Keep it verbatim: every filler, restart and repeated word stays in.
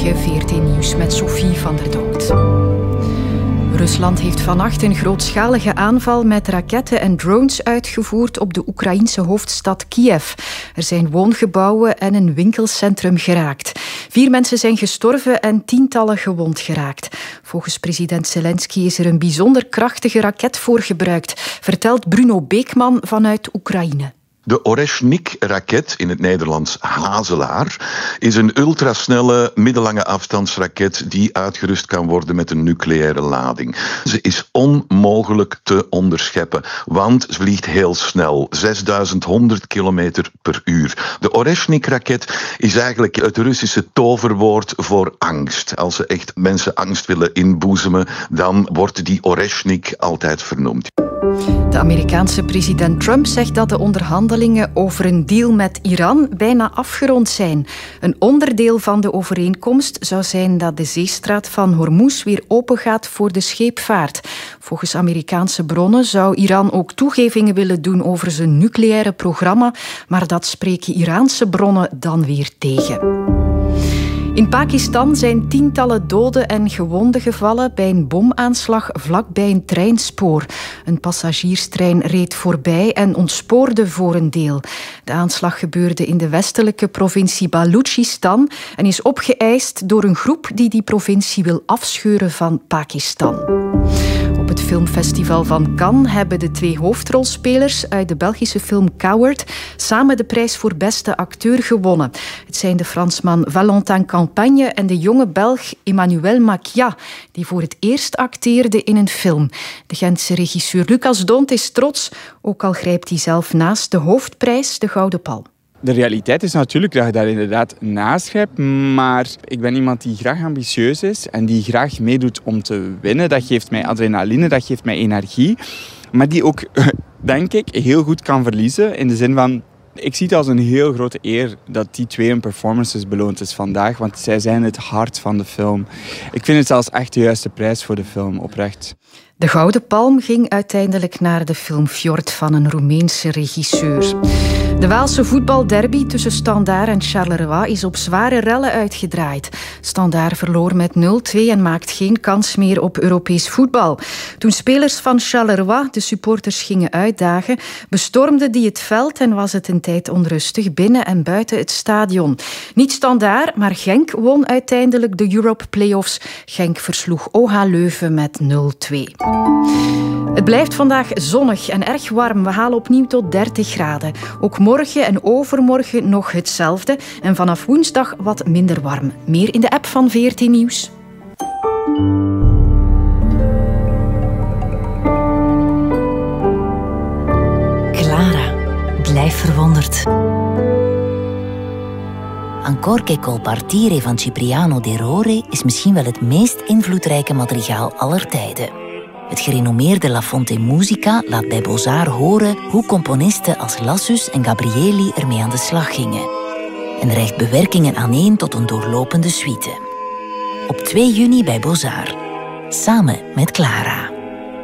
Goedemorgen, V R T Nieuws met Sophie van der Donkt. Rusland heeft vannacht een grootschalige aanval met raketten en drones uitgevoerd op de Oekraïense hoofdstad Kiev. Er zijn woongebouwen en een winkelcentrum geraakt. Vier mensen zijn gestorven en tientallen gewond geraakt. Volgens president Zelensky is er een bijzonder krachtige raket voor gebruikt, vertelt Bruno Beekman vanuit Oekraïne. De Oreshnik-raket, in het Nederlands Hazelaar, is een ultrasnelle middellange afstandsraket die uitgerust kan worden met een nucleaire lading. Ze is onmogelijk te onderscheppen, want ze vliegt heel snel, zesduizend honderd kilometer per uur. De Oreshnik-raket is eigenlijk het Russische toverwoord voor angst. Als ze echt mensen angst willen inboezemen, dan wordt die Oreshnik altijd vernoemd. De Amerikaanse president Trump zegt dat de onderhandelingen over een deal met Iran bijna afgerond zijn. Een onderdeel van de overeenkomst zou zijn dat de zeestraat van Hormuz weer opengaat voor de scheepvaart. Volgens Amerikaanse bronnen zou Iran ook toegevingen willen doen over zijn nucleaire programma, maar dat spreken Iraanse bronnen dan weer tegen. In Pakistan zijn tientallen doden en gewonden gevallen bij een bomaanslag vlakbij een treinspoor. Een passagierstrein reed voorbij en ontspoorde voor een deel. De aanslag gebeurde in de westelijke provincie Balochistan en is opgeëist door een groep die die provincie wil afscheuren van Pakistan. Op het filmfestival van Cannes hebben de twee hoofdrolspelers uit de Belgische film Coward samen de prijs voor beste acteur gewonnen. Het zijn de Fransman Valentin Campagne en de jonge Belg Emmanuel Macia, die voor het eerst acteerde in een film. De Gentse regisseur Lucas D'Hondt is trots, ook al grijpt hij zelf naast de hoofdprijs, de Gouden Palm. De realiteit is natuurlijk dat je daar inderdaad naast grijpt, maar ik ben iemand die graag ambitieus is en die graag meedoet om te winnen. Dat geeft mij adrenaline, dat geeft mij energie, maar die ook, denk ik, heel goed kan verliezen in de zin van... Ik zie het als een heel grote eer dat die twee hun performances beloond is vandaag, want zij zijn het hart van de film. Ik vind het zelfs echt de juiste prijs voor de film, oprecht. De Gouden Palm ging uiteindelijk naar de film Fjord van een Roemeense regisseur. De Waalse voetbalderby tussen Standaard en Charleroi is op zware rellen uitgedraaid. Standaard verloor met nul twee en maakt geen kans meer op Europees voetbal. Toen spelers van Charleroi de supporters gingen uitdagen, bestormden die het veld en was het een tijd onrustig binnen en buiten het stadion. Niet Standaard, maar Genk won uiteindelijk de Europe Playoffs. Genk versloeg O H Leuven met nul twee. Het blijft vandaag zonnig en erg warm. We halen opnieuw tot dertig graden. Ook morgen en overmorgen nog hetzelfde. En vanaf woensdag wat minder warm. Meer in de app van V R T Nieuws. Clara, blijf verwonderd. Ancor che col partire van Cipriano de Rore is misschien wel het meest invloedrijke madrigaal aller tijden. Het gerenommeerde La Fonte Musica laat bij Beaux-Arts horen hoe componisten als Lassus en Gabrieli ermee aan de slag gingen. En reikt bewerkingen aaneen tot een doorlopende suite. Op twee juni bij Beaux-Arts. Samen met Clara.